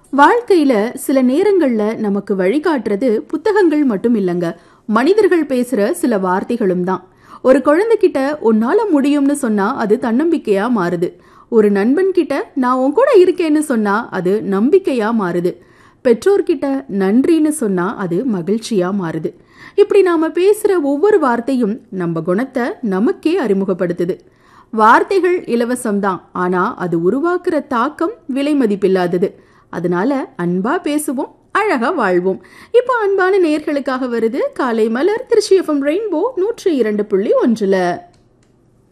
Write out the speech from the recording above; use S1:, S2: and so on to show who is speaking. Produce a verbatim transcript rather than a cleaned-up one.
S1: வாழ்க்கையில சில நேரங்கள்ல நமக்கு வழிகாட்டுறது புத்தகங்கள் மட்டும் இல்லைங்க, மனிதர்கள் பேசுற சில வார்த்தைகளும் தான். ஒரு குழந்தைகிட்ட உன்னால முடியும்னு சொன்னா அது தன்னம்பிக்கையா மாறுது. ஒரு நண்பன் கிட்ட நான் உன் கூட இருக்கேன்னு சொன்னா அது நம்பிக்கையா மாறுது. பெற்றோர்கிட்ட நன்றின்னு சொன்னா அது மகிழ்ச்சியா மாறுது. இப்படி நாம பேசுற ஒவ்வொரு வார்த்தையும் நம்ம குணத்தை நமக்கே அறிமுகப்படுத்துது. வார்த்தைகள் இலவசம்தான், ஆனா அது உருவாக்குற தாக்கம் விலை மதிப்பில்லாதது. அதனால அன்பா பேசுவோம், அழகா வாழ்வோம். இப்போ அன்பான நேயர்களுக்காக வருது காலை மலர் திருச்சி எஃப்எம் ரெயின்போ நூற்றி இரண்டு புள்ளி ஒன்றுல.